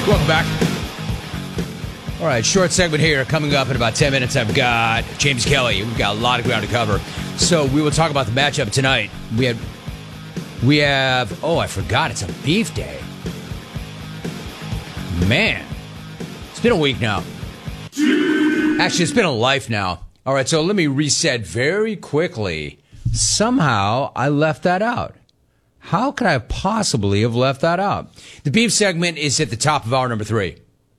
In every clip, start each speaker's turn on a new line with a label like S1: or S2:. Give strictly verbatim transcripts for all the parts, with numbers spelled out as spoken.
S1: Welcome back. All right, short segment here. Coming up in about ten minutes, I've got James Kelly. We've got a lot of ground to cover. So we will talk about the matchup tonight. We have, we have, oh, I forgot. It's a beef day. Man, it's been a week now. Actually, it's been a life now. All right, so let me reset very quickly. Somehow, I left that out. How could I possibly have left that out? The beef segment is at the top of hour number three.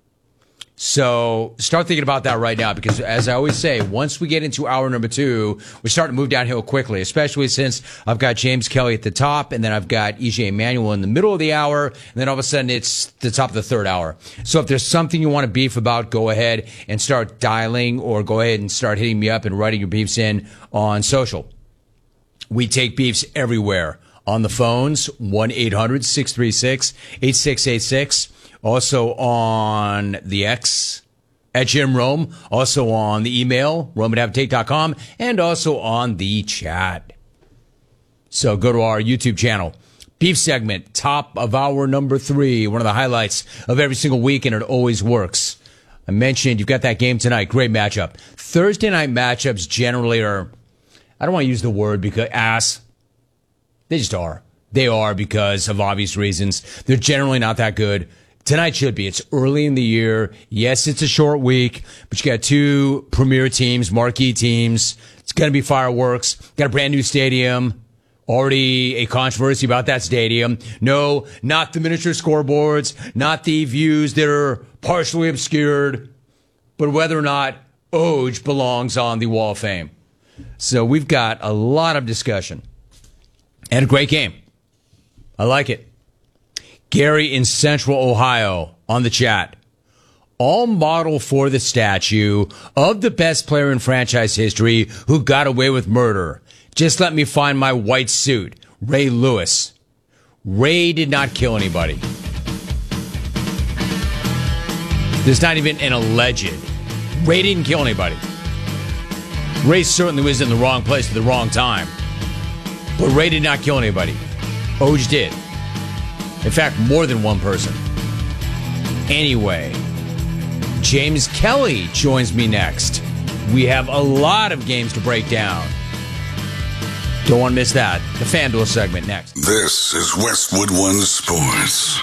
S1: So start thinking about that right now, because as I always say, once we get into hour number two, we're starting to move downhill quickly, especially since I've got James Kelly at the top, and then I've got E J Emanuel in the middle of the hour, and then all of a sudden it's the top of the third hour. So if there's something you want to beef about, go ahead and start dialing, or go ahead and start hitting me up and writing your beefs in on social. We take beefs everywhere. On the phones, one eight hundred six three six eight six eight six. Also on the X at Jim Rome. Also on the email, rome at avatake dot com. And also on the chat. So go to our YouTube channel. Beef segment, top of hour number three. One of the highlights of every single week, and it always works. I mentioned you've got that game tonight. Great matchup. Thursday night matchups generally are, I don't want to use the word because ass. They just are. They are because of obvious reasons. They're generally not that good. Tonight should be. It's early in the year. Yes, it's a short week, but you got two premier teams, marquee teams. It's going to be fireworks. Got a brand new stadium. Already a controversy about that stadium. No, not the miniature scoreboards, not the views that are partially obscured, but whether or not Oj belongs on the Wall of Fame. So we've got a lot of discussion. And a great game. I like it. Gary in Central Ohio on the chat. All model for the statue of the best player in franchise history who got away with murder. Just let me find my white suit. Ray Lewis. Ray did not kill anybody. There's not even an alleged. Ray didn't kill anybody. Ray certainly was in the wrong place at the wrong time. But Ray did not kill anybody. Oj did. In fact, more than one person. Anyway, James Kelly joins me next. We have a lot of games to break down. Don't want to miss that. The FanDuel segment next.
S2: This is Westwood One Sports.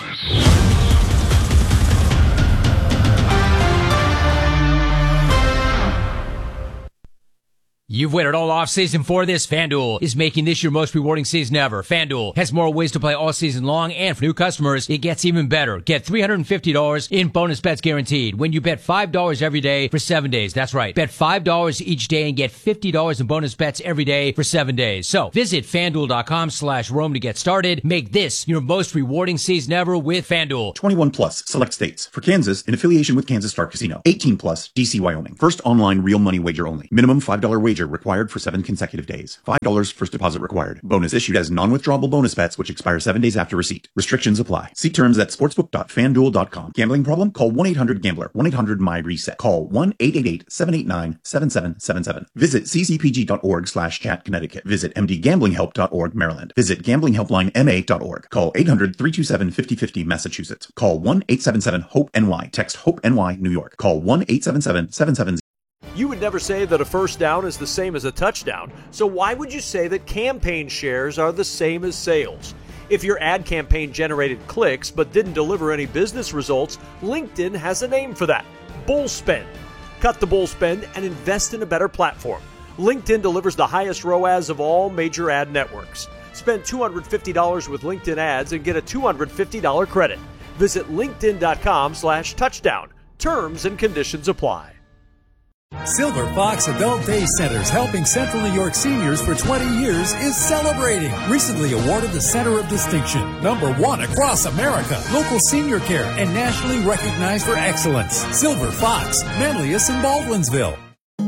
S1: You've waited all offseason for this. FanDuel is making this your most rewarding season ever. FanDuel has more ways to play all season long, and for new customers, it gets even better. Get three hundred fifty dollars in bonus bets guaranteed when you bet five dollars every day for seven days. That's right. Bet five dollars each day and get fifty dollars in bonus bets every day for seven days. So visit FanDuel.com slash Rome to get started. Make this your most rewarding season ever with FanDuel.
S3: twenty-one plus, select states. For Kansas, in affiliation with Kansas Star Casino. eighteen plus, D C, Wyoming. First online real money wager only. Minimum five dollars wager required for seven consecutive days. five dollars first deposit required. Bonus issued as non-withdrawable bonus bets which expire seven days after receipt. Restrictions apply. See terms at sportsbook dot fan duel dot com. Gambling problem? Call one eight hundred gambler. one eight hundred my reset. Call one eight eight eight seven eight nine seven seven seven seven. Visit c c p g dot org slash chat Connecticut. Visit m d gambling help dot org Maryland. Visit gambling helpline m a dot org. Call eight hundred three two seven five zero five zero Massachusetts. Call one eight seven seven hope N Y. Text HOPE N Y New York. Call one eight seven seven seven seven.
S4: You would never say that a first down is the same as a touchdown, so why would you say that campaign shares are the same as sales? If your ad campaign generated clicks but didn't deliver any business results, LinkedIn has a name for that: bull spend. Cut the bull spend and invest in a better platform. LinkedIn delivers the highest R O A S of all major ad networks. Spend two hundred fifty dollars with LinkedIn ads and get a two hundred fifty dollars credit. Visit linkedin.com slash touchdown. Terms and conditions apply.
S5: Silver Fox Adult Day Centers, helping Central New York seniors for twenty years, is celebrating. Recently awarded the Center of Distinction, number one across America, local senior care, and nationally recognized for excellence. Silver Fox, Manlius and Baldwinsville.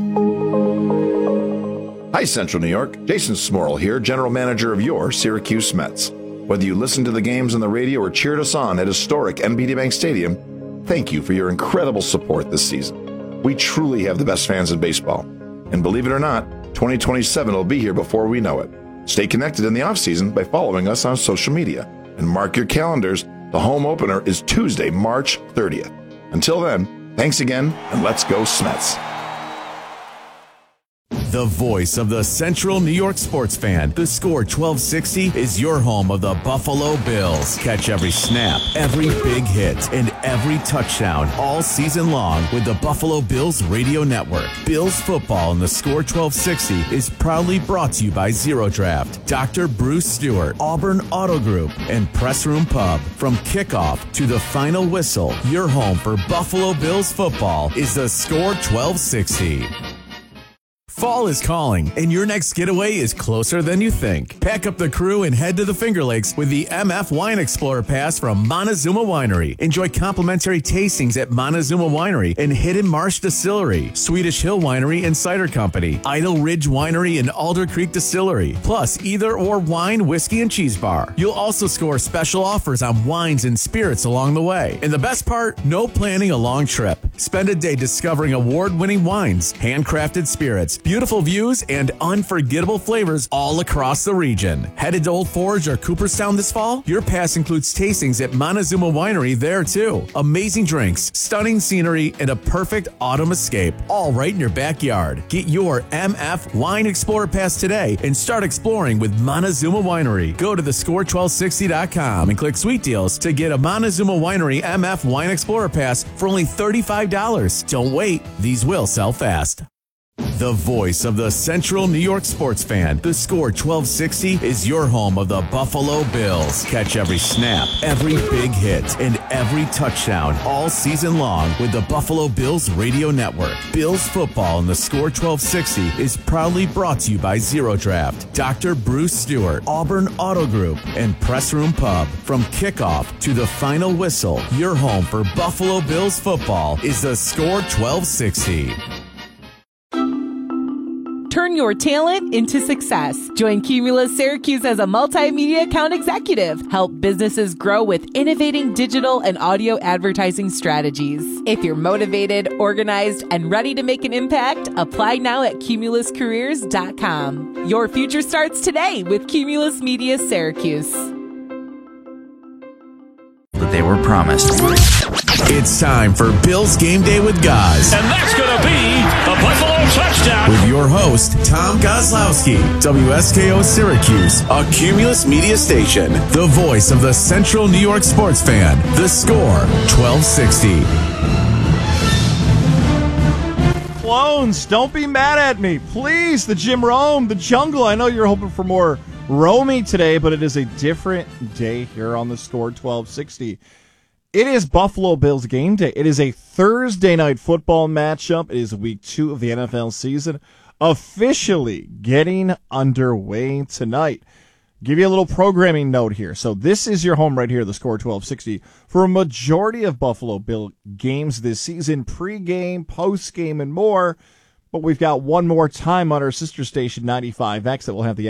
S6: Hi, Central New York. Jason Smorrell here, General Manager of your Syracuse Mets. Whether you listened to the games on the radio or cheered us on at historic N B T Bank Stadium, thank you for your incredible support this season. We truly have the best fans in baseball. And believe it or not, twenty twenty-seven will be here before we know it. Stay connected in the offseason by following us on social media. And mark your calendars, The home opener is Tuesday, March thirtieth. Until then, thanks again, and let's go Smets.
S7: The voice of the Central New York sports fan. The Score twelve sixty is your home of the Buffalo Bills. Catch every snap, every big hit, and every touchdown all season long with the Buffalo Bills radio network. Bills football in the Score twelve sixty is proudly brought to you by Zero Draft, Doctor Bruce Stewart, Auburn Auto Group, and Press Room Pub. From kickoff to the final whistle, your home for Buffalo Bills football is the Score twelve sixty. Fall is calling, and your next getaway is closer than you think. Pack up the crew and head to the Finger Lakes with the M F Wine Explorer Pass from Montezuma Winery. Enjoy complimentary tastings at Montezuma Winery and Hidden Marsh Distillery, Swedish Hill Winery and Cider Company, Idle Ridge Winery and Alder Creek Distillery, plus either or wine, whiskey, and cheese bar. You'll also score special offers on wines and spirits along the way. And the best part, no planning a long trip. Spend a day discovering award-winning wines, handcrafted spirits, beautiful views, and unforgettable flavors all across the region. Headed to Old Forge or Cooperstown this fall? Your pass includes tastings at Montezuma Winery there too. Amazing drinks, stunning scenery, and a perfect autumn escape, all right in your backyard. Get your M F Wine Explorer Pass today and start exploring with Montezuma Winery. Go to the score twelve sixty dot com and click Sweet Deals to get a Montezuma Winery M F Wine Explorer Pass for only thirty-five dollars. Don't wait, these will sell fast. The voice of the Central New York sports fan. The Score twelve sixty is your home of the Buffalo Bills. Catch every snap, every big hit, and every touchdown all season long with the Buffalo Bills radio network. Bills football in the Score twelve sixty is proudly brought to you by Zero Draft, Doctor Bruce Stewart, Auburn Auto Group, and Press Room Pub. From kickoff to the final whistle, your home for Buffalo Bills football is the Score twelve sixty.
S8: Turn your talent into success. Join Cumulus Syracuse as a multimedia account executive. Help businesses grow with innovating digital and audio advertising strategies. If you're motivated, organized, and ready to make an impact, apply now at cumulus careers dot com. Your future starts today with Cumulus Media Syracuse.
S9: That they were promised.
S7: It's time for Bills Game Day with Goz.
S10: And that's going to be a Buffalo touchdown.
S7: With your host, Tom Gozlowski, W S K O Syracuse, a Cumulus media station, the voice of the Central New York sports fan. The Score twelve sixty.
S11: Clones, don't be mad at me. Please, the Jim Rome, the jungle. I know you're hoping for more Romy today, but it is a different day here on the Score twelve sixty. It is Buffalo Bills game day. It is a Thursday night football matchup. It is week two of the N F L season, officially getting underway tonight. Give you a little programming note here. So this is your home right here, the Score twelve sixty, for a majority of Buffalo Bill games this season, pregame, postgame, and more. But we've got one more time on our sister station, ninety-five X, that will have the